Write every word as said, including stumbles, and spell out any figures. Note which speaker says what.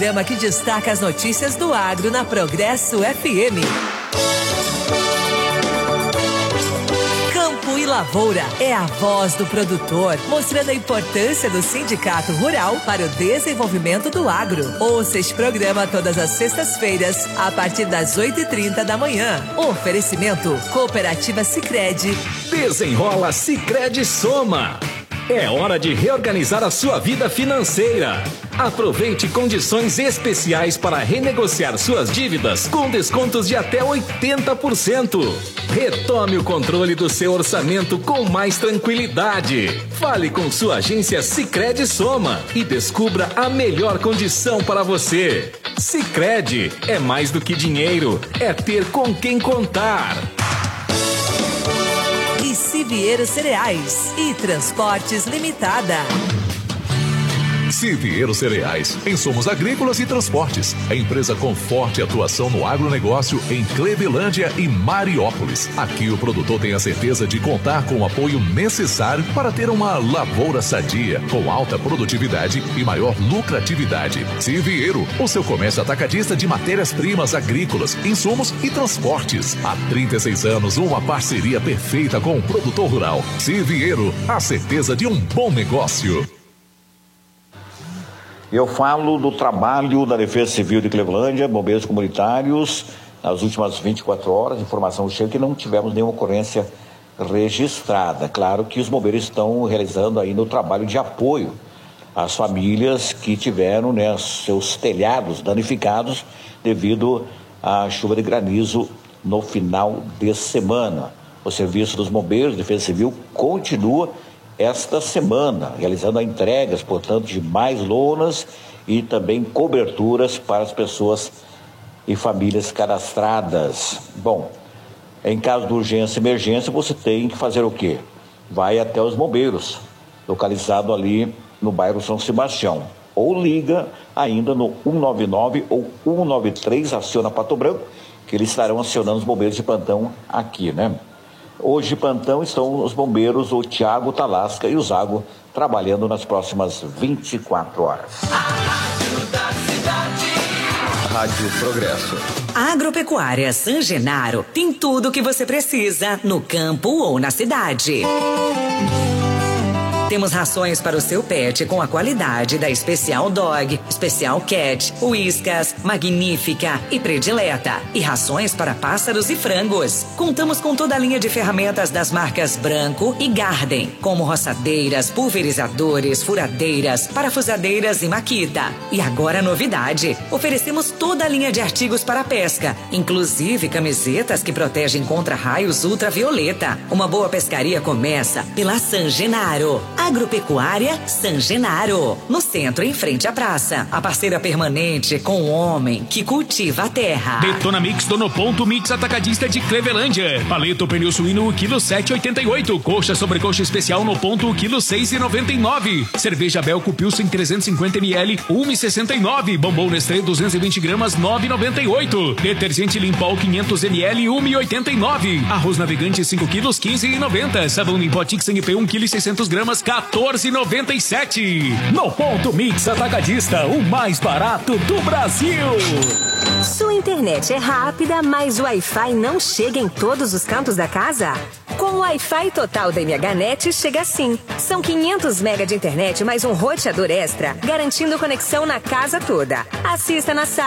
Speaker 1: programa que destaca as notícias do agro na Progresso F M. Campo e Lavoura é a voz do produtor, mostrando a importância do Sindicato Rural para o desenvolvimento do agro. Ouça este programa todas as sextas-feiras, a partir das oito e trinta da manhã. Oferecimento Cooperativa Sicredi.
Speaker 2: Desenrola Sicredi Soma. É hora de reorganizar a sua vida financeira. Aproveite condições especiais para renegociar suas dívidas com descontos de até oitenta por cento. Retome o controle do seu orçamento com mais tranquilidade. Fale com sua agência Sicredi Soma e descubra a melhor condição para você. Sicredi é mais do que dinheiro, é ter com quem contar.
Speaker 1: E Siviero Cereais e Transportes Limitada.
Speaker 3: Siviero Cereais, insumos agrícolas e transportes. A empresa com forte atuação no agronegócio em Clevelândia e Mariópolis. Aqui o produtor tem a certeza de contar com o apoio necessário para ter uma lavoura sadia, com alta produtividade e maior lucratividade. Siviero, o seu comércio atacadista de matérias-primas agrícolas, insumos e transportes. Há trinta e seis anos, uma parceria perfeita com o produtor rural. Siviero, a certeza de um bom negócio.
Speaker 4: Eu falo do trabalho da Defesa Civil de Clevelândia, bombeiros comunitários, nas últimas vinte e quatro horas, informação chega que não tivemos nenhuma ocorrência registrada. Claro que os bombeiros estão realizando ainda o trabalho de apoio às famílias que tiveram, né, seus telhados danificados devido à chuva de granizo no final de semana. O serviço dos bombeiros, Defesa Civil, continua esta semana, realizando entregas, portanto, de mais lonas e também coberturas para as pessoas e famílias cadastradas. Bom, em caso de urgência e emergência, você tem que fazer o quê? Vai até os bombeiros, localizado ali no bairro São Sebastião. Ou liga ainda no um nove nove ou um nove três, aciona Pato Branco, que eles estarão acionando os bombeiros de plantão aqui, né? Hoje de plantão estão os bombeiros, o Tiago Talasca e o Zago, trabalhando nas próximas vinte e quatro horas.
Speaker 5: A Rádio da Cidade.
Speaker 6: Rádio Progresso.
Speaker 7: A Agropecuária San Genaro tem tudo o que você precisa no campo ou na cidade. Temos rações para o seu pet com a qualidade da Especial Dog, Especial Cat, Whiskas, Magnífica e Predileta. E rações para pássaros e frangos. Contamos com toda a linha de ferramentas das marcas Branco e Garden, como roçadeiras, pulverizadores, furadeiras, parafusadeiras e Makita. E agora a novidade, oferecemos toda a linha de artigos para pesca, inclusive camisetas que protegem contra raios ultravioleta. Uma boa pescaria começa pela San Genaro. Agropecuária San Genaro, no centro, em frente à praça. A parceira permanente com o homem que cultiva a terra.
Speaker 8: Detona Mix do No Ponto Mix Atacadista de Clevelândia. Paleta pneu suíno, quilo sete e oitenta e oito. Coxa sobre coxa especial No Ponto, quilo seis e noventa e nove. Cerveja Belco Pilsen trezentos e cinquenta mililitros, um e sessenta e nove. Bombom Nestlé duzentos e vinte gramas, nove e noventa e oito. Detergente Limpol quinhentos mililitros, um e oitenta e nove. Arroz Navegante cinco quilos, quinze e noventa. Sabão Limpotix N P um quilo e seiscentos gramas, quatorze e noventa e sete.
Speaker 2: No Ponto Mix Atacadista, o mais barato do Brasil.
Speaker 9: Sua internet é rápida, mas o Wi-Fi não chega em todos os cantos da casa? Com o Wi-Fi total da M H Net chega assim. São quinhentos megas de internet mais um roteador extra, garantindo conexão na casa toda. Assista na sala.